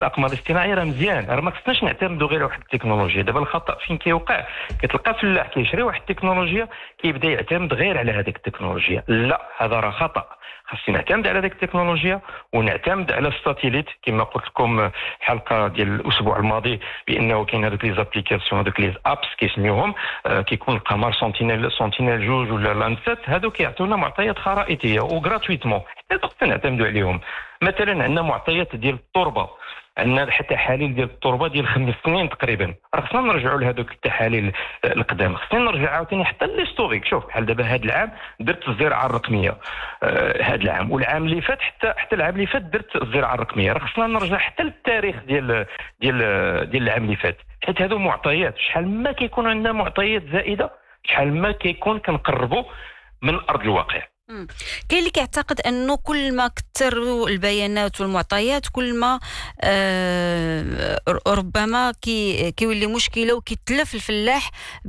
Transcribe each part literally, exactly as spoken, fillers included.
الاقمار الاصطناعيه راه مزيان، راه ما خصناش نعتمدوا غير على واحد التكنولوجيا. دابا الخطا فين كيوقع؟ كتلقى فلاح كيشري واحد التكنولوجيا كيبدا يعتمد غير على هذيك التكنولوجيا. لا، هذا راه خطا. خاصني نعتمد على هذيك التكنولوجيا ونعتمد على الساتيليت كما قلت لكم حلقه ديال الاسبوع الماضي، بانه كاين هذوك لي زابليكاسيون هذوك لي ابس كيسميوهم، آه كيكون القمر سونتينيل سونتينيل جوج ولا لانسات، هذوك كيعطيونا معطيات خرائطيه وغراتويتمون حتى خصنا نعتمدوا عليهم. مثلا عندنا معطيات ديال التربه، عندنا حتى تحاليل ديال التربه ديال خمس سنين تقريبا، راه خصنا نرجعوا لهذوك التحاليل القدام. خصنا نرجع عاوتاني حتى ليستوريك. شوف بحال دابا هذا العام درت الزراعه الرقميه، آه هذا العام والعام اللي فات حتى حتى العام اللي فات درت الزراعه الرقميه. راه خصنا نرجع حتى للتاريخ ديال ديال ديال العام اللي فات، حيت هذو معطيات. شحال ما كيكون عندنا معطيات زائده شحال ما كيكون كنقربوا من ارض الواقع. كاين اللي كيعتقد انه كل ما كثروا البيانات والمعطيات كل ما آه ربما كي كيولي مشكله وكيتلف الفلاح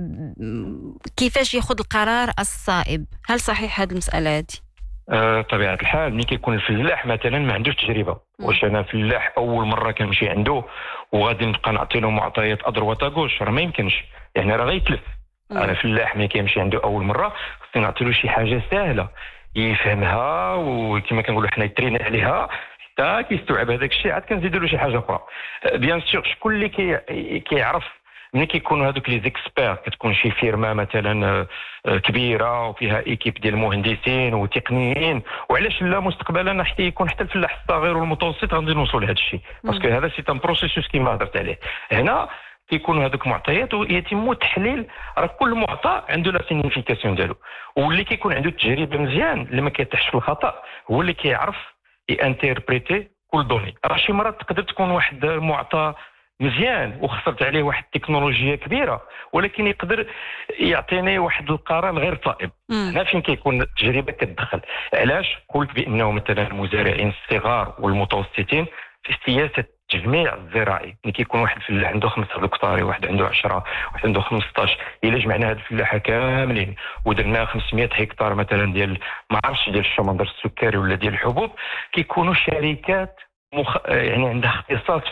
كيفاش ياخذ القرار الصائب. هل صحيح هذه المساله هذه؟ آه طبيعه الحال ملي كيكون الفلاح مثلا ما عندوش تجربه، واش انا فلاح اول مره كنمشي عنده وغادي نبقى نعطي له معطيات ادروات غوش؟ راه ما يمكنش، يعني راه غيتلف. انا فلاح ملي كيمشي عنده اول مره خصني نعطي له شي حاجه سهله يفهمها، وكما كنقولوا حنا يترينا عليها حتى كيستوعب هذاك الشيء، عاد كنزيدوا له شي حاجه اخرى. بيان سور شكون اللي كي كيعرف ملي كيكونوا هذوك لي زيكسبير، كتكون شي فيرما مثلا كبيره وفيها ايكيب ديال المهندسين وتقنيين، وعلاش لا مستقبلا حتى يكون حتى الفلاح الصغير والمتوسط غادي نوصلوا لهذا الشيء، باسكو هذا سي ان بروسيسوس كيما هضرت عليه. هنا كيكونوا هذوك معطيات ويتم التحليل، راه كل معطى عنده لا سينيفيكاسيون ديالو، واللي كيكون عنده تجربه مزيان اللي ما كيطيحش في الخطا هو اللي كيعرف يانتربريتي كل دوني. راه شي مرات تقدر تكون واحد المعطى مزيان وخسرت عليه واحد التكنولوجيا كبيره، ولكن يقدر يعطيني واحد القرار غير صائب. هنا فين كيكون التجربه كتدخل. علاش قلت بانه مثلا المزارعين الصغار والمتوسطين في السياسه التجميع الزراعي، ملي كيكون واحد الفلاح عنده خمسة هكتار، واحد عنده عشرة، واحد عنده خمسطاش، الا جمعنا هاد الفلاحه كاملين ودرنا خمسمائة هكتار مثلا ديال ما عرفتش ديال الشمندر السكري ولا ديال الحبوب، كيكونوا شركات مخ... يعني عندها اختصاص